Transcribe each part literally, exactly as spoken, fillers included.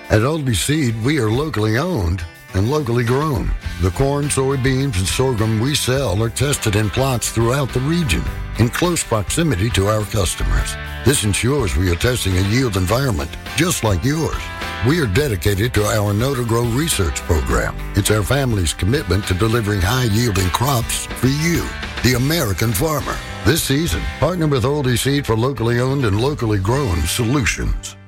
At Aldi Seed, we are locally owned and locally grown. The corn, soybeans, and sorghum we sell are tested in plots throughout the region in close proximity to our customers. This ensures we are testing a yield environment just like yours. We are dedicated to our Know to Grow research program. It's our family's commitment to delivering high-yielding crops for you, the American farmer. This season, partner with Aldi Seed for locally owned and locally grown solutions.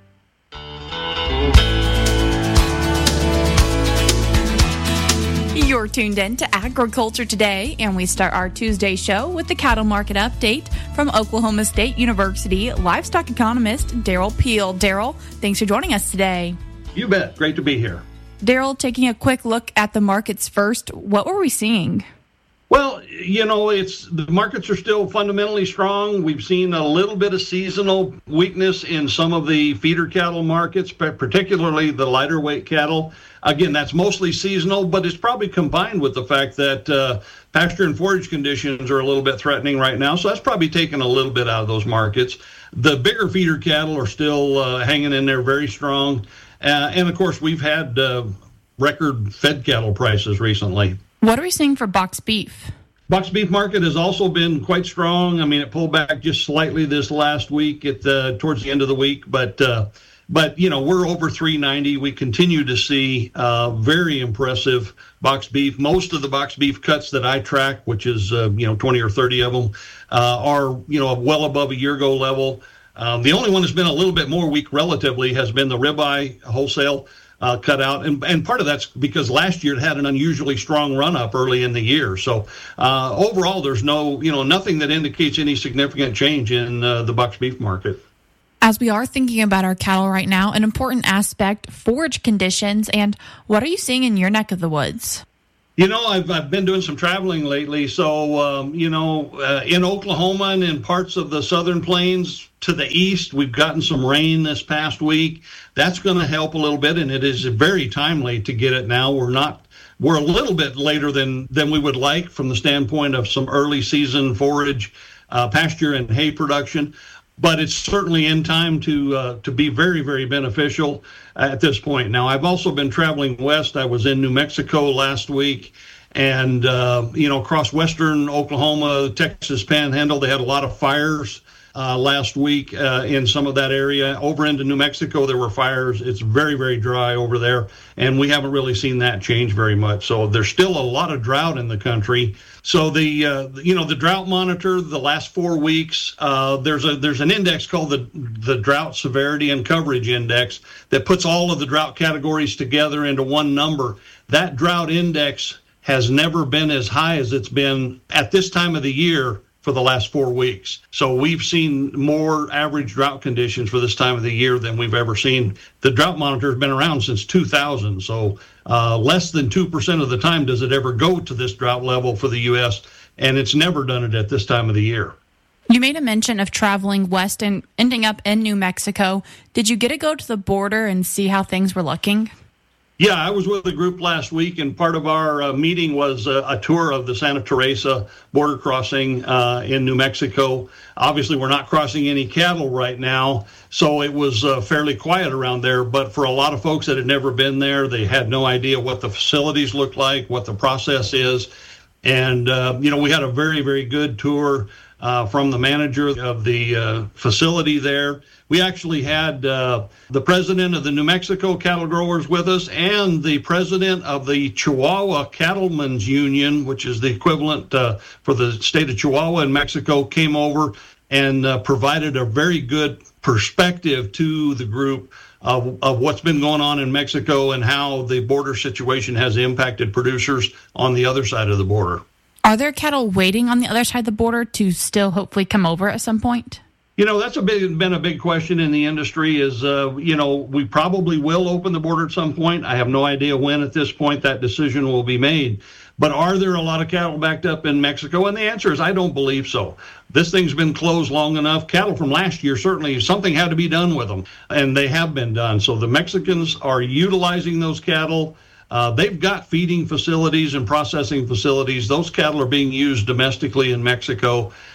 You're tuned in to Agriculture Today, and we start our Tuesday show with the cattle market update from Oklahoma State University livestock economist Daryl Peel. Daryl, thanks for joining us today. You bet. Great to be here. Daryl, taking a quick look at the markets first, what were we seeing? Well, you know, it's the markets are still fundamentally strong. We've seen a little bit of seasonal weakness in some of the feeder cattle markets, particularly the lighter weight cattle. Again, that's mostly seasonal, but it's probably combined with the fact that uh, pasture and forage conditions are a little bit threatening right now. So that's probably taken a little bit out of those markets. The bigger feeder cattle are still uh, hanging in there very strong. Uh, and, of course, we've had uh, record fed cattle prices recently. What are we seeing for box beef? Box beef market has also been quite strong. I mean, it pulled back just slightly this last week at the, towards the end of the week, but uh, but you know we're over three ninety. We continue to see uh, very impressive box beef. Most of the box beef cuts that I track, which is uh, you know twenty or thirty of them, uh, are you know well above a year ago level. Um, the only one that's been a little bit more weak relatively has been the ribeye wholesale. Uh, cut out, and, and part of that's because last year it had an unusually strong run up early in the year. So uh, overall, there's no, you know, nothing that indicates any significant change in uh, the box beef market. As we are thinking about our cattle right now, an important aspect, forage conditions, and what are you seeing in your neck of the woods? You know, I've I've been doing some traveling lately. So, um, you know, uh, in Oklahoma and in parts of the southern plains to the east, we've gotten some rain this past week. That's going to help a little bit, and it is very timely to get it now. We're not, we're a little bit later than, than we would like from the standpoint of some early season forage, uh, pasture and hay production. But it's certainly in time to uh, to be very, very beneficial at this point. Now, I've also been traveling west. I was in New Mexico last week, and, uh, you know, across western Oklahoma, Texas Panhandle, they had a lot of fires uh, last week uh, in some of that area. Over into New Mexico, there were fires. It's very, very dry over there, and we haven't really seen that change very much. So there's still a lot of drought in the country. So the uh, you know the drought monitor the last four weeks uh, there's a there's an index called the the Drought Severity and Coverage Index that puts all of the drought categories together into one number. That drought index has never been as high as it's been at this time of the year for the last four weeks. So we've seen more average drought conditions for this time of the year than we've ever seen. The drought monitor has been around since two thousand, so uh, less than two percent of the time does it ever go to this drought level for the U S, and it's never done it at this time of the year. You made a mention of traveling west and ending up in New Mexico. Did you get to go to the border and see how things were looking? Yeah, I was with a group last week, and part of our uh, meeting was uh, a tour of the Santa Teresa border crossing uh, in New Mexico. Obviously, we're not crossing any cattle right now, so it was uh, fairly quiet around there. But for a lot of folks that had never been there, they had no idea what the facilities looked like, what the process is. And, uh, you know, we had a very, very good tour uh, from the manager of the uh, facility there. We actually had uh, the president of the New Mexico cattle growers with us and the president of the Chihuahua Cattlemen's Union, which is the equivalent uh, for the state of Chihuahua in Mexico, came over and uh, provided a very good perspective to the group of, of what's been going on in Mexico and how the border situation has impacted producers on the other side of the border. Are there cattle waiting on the other side of the border to still hopefully come over at some point? You know, that's a big, been a big question in the industry is, uh, you know, we probably will open the border at some point. I have no idea when at this point that decision will be made. But are there a lot of cattle backed up in Mexico? And the answer is I don't believe so. This thing's been closed long enough. Cattle from last year, certainly something had to be done with them, and they have been done. So the Mexicans are utilizing those cattle. Uh, they've got feeding facilities and processing facilities. Those cattle are being used domestically in Mexico.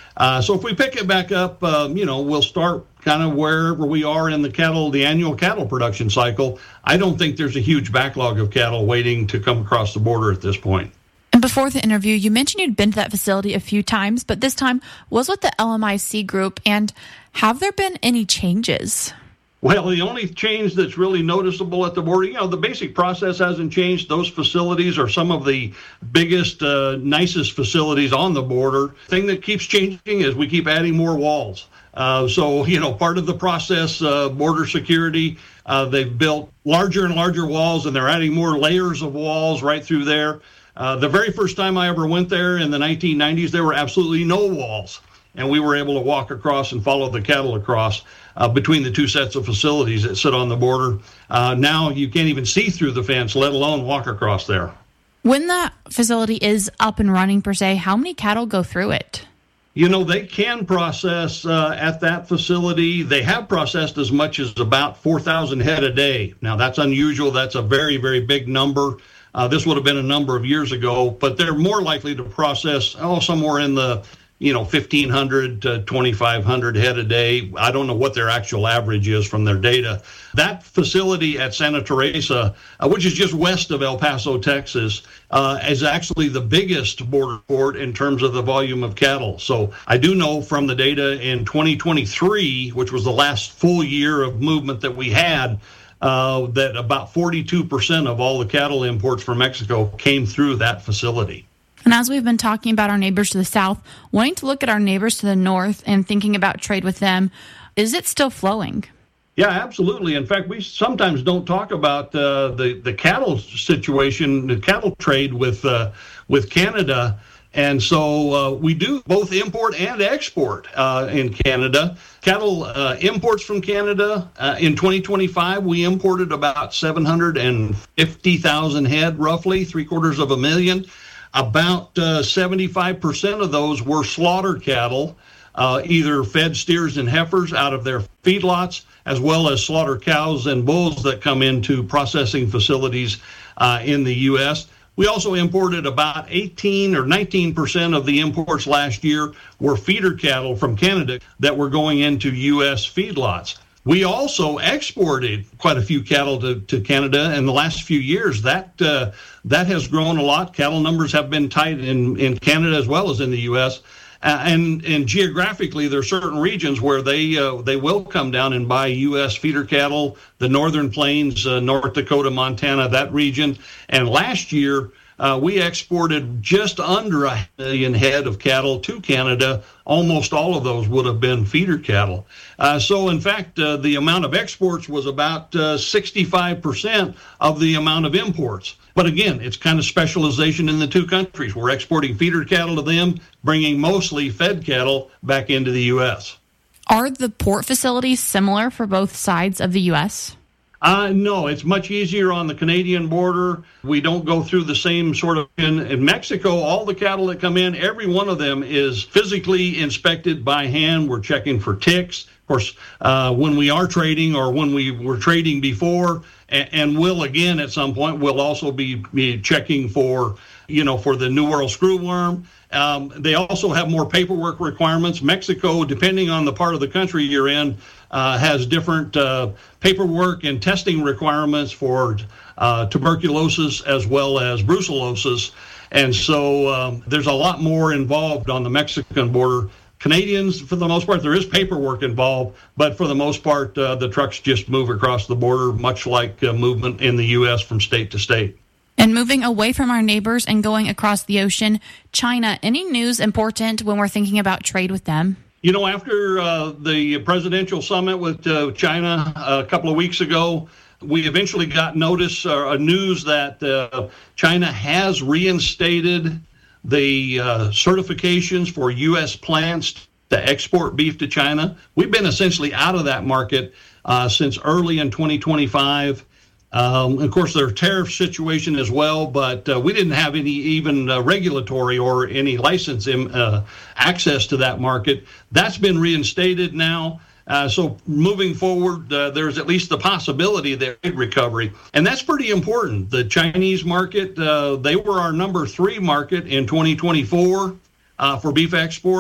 Uh, so if we pick it back up, um, you know, we'll start kind of wherever we are in the cattle, the annual cattle production cycle. I don't think there's a huge backlog of cattle waiting to come across the border at this point. And before the interview, you mentioned you'd been to that facility a few times, but this time was with the L M I C group. And have there been any changes? Well, the only change that's really noticeable at the border, you know, the basic process hasn't changed. Those facilities are some of the biggest, uh, nicest facilities on the border. The thing that keeps changing is we keep adding more walls. Uh, so, you know, part of the process, uh, border security, uh, they've built larger and larger walls, and they're adding more layers of walls right through there. Uh, the very first time I ever went there in the nineteen nineties, there were absolutely no walls, and we were able to walk across and follow the cattle across uh, between the two sets of facilities that sit on the border. Uh, now you can't even see through the fence, let alone walk across there. When that facility is up and running, per se, how many cattle go through it? You know, they can process uh, at that facility. They have processed as much as about four thousand head a day. Now, that's unusual. That's a very, very big number. Uh, this would have been a number of years ago, but they're more likely to process, oh, somewhere in the, you know, fifteen hundred to twenty-five hundred head a day. I don't know what their actual average is from their data. That facility at Santa Teresa, uh, which is just west of El Paso, Texas, uh, is actually the biggest border port in terms of the volume of cattle. So I do know from the data in twenty twenty-three, which was the last full year of movement that we had, uh, that about forty-two percent of all the cattle imports from Mexico came through that facility. And as we've been talking about our neighbors to the south, wanting to look at our neighbors to the north and thinking about trade with them, is it still flowing? Yeah, absolutely. In fact, we sometimes don't talk about uh, the the cattle situation, the cattle trade with uh, with Canada, and so uh, we do both import and export uh, in Canada. Cattle uh, imports from Canada uh, in twenty twenty-five, we imported about seven hundred fifty thousand head, roughly three quarters of a million. About uh, seventy-five percent of those were slaughtered cattle, uh, either fed steers and heifers out of their feedlots, as well as slaughtered cows and bulls that come into processing facilities uh, in the U S. We also imported about eighteen or nineteen percent of the imports last year were feeder cattle from Canada that were going into U S feedlots. We also exported quite a few cattle to, to Canada in the last few years. That uh, that has grown a lot. Cattle numbers have been tight in, in Canada as well as in the U S. Uh, and and geographically, there are certain regions where they uh, they will come down and buy U S feeder cattle, the Northern Plains, uh, North Dakota, Montana, that region. And last year, Uh, we exported just under a million head of cattle to Canada. Almost all of those would have been feeder cattle. Uh, so, in fact, uh, the amount of exports was about uh, sixty-five percent of the amount of imports. But again, it's kind of specialization in the two countries. We're exporting feeder cattle to them, bringing mostly fed cattle back into the U S. Are the port facilities similar for both sides of the U S? Uh, no, it's much easier on the Canadian border. We don't go through the same sort of, in, in Mexico, all the cattle that come in, every one of them is physically inspected by hand. We're checking for ticks. Of course, uh, when we are trading or when we were trading before, and, and will again at some point, we'll also be, be checking for, you know, for the New World screwworm. Um, they also have more paperwork requirements. Mexico, depending on the part of the country you're in, uh, has different uh, paperwork and testing requirements for uh, tuberculosis as well as brucellosis. And so um, there's a lot more involved on the Mexican border. Canadians, for the most part, there is paperwork involved, but for the most part, uh, the trucks just move across the border, much like uh, movement in the U S from state to state. And moving away from our neighbors and going across the ocean, China, any news important when we're thinking about trade with them? You know, after uh, the presidential summit with uh, China a couple of weeks ago, we eventually got notice or uh, news that uh, China has reinstated the uh, certifications for U S plants to export beef to China. We've been essentially out of that market uh, since early in twenty twenty-five. Um, of course, there's a tariff situation as well, but uh, we didn't have any even uh, regulatory or any license in, uh, access to that market. That's been reinstated now. Uh, so moving forward, uh, there's at least the possibility of trade recovery. And that's pretty important. The Chinese market, uh, they were our number three market in twenty twenty-four uh, for beef exports.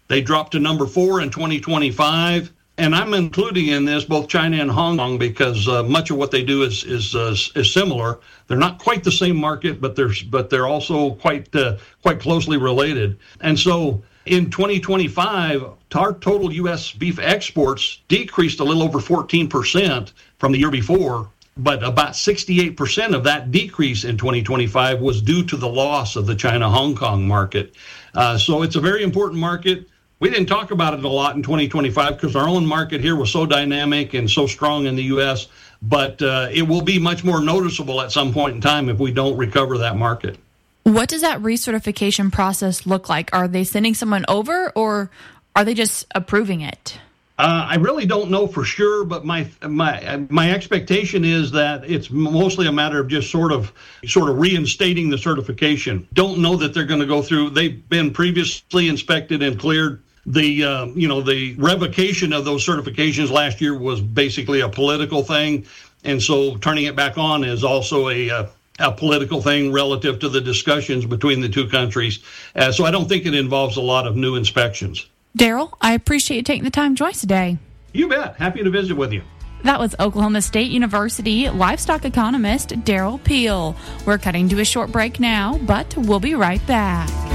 They dropped to number four in twenty twenty-five. And I'm including in this both China and Hong Kong because uh, much of what they do is is uh, is similar. They're not quite the same market, but they're but they're also quite uh, quite closely related. And so in twenty twenty-five, our total U S beef exports decreased a little over fourteen percent from the year before. But about sixty-eight percent of that decrease in twenty twenty-five was due to the loss of the China-Hong Kong market. Uh, so it's a very important market. We didn't talk about it a lot in twenty twenty-five because our own market here was so dynamic and so strong in the U S, but uh, it will be much more noticeable at some point in time if we don't recover that market. What does that recertification process look like? Are they sending someone over or are they just approving it? Uh, I really don't know for sure, but my my my expectation is that it's mostly a matter of just sort of sort of reinstating the certification. Don't know that they're going to go through. They've been previously inspected and cleared. The uh, you know the revocation of those certifications last year was basically a political thing, and so turning it back on is also a uh, a political thing relative to the discussions between the two countries. Uh, so I don't think it involves a lot of new inspections. Daryl, I appreciate you taking the time to join us today. You bet. Happy to visit with you. That was Oklahoma State University livestock economist Daryl Peel. We're cutting to a short break now, but we'll be right back.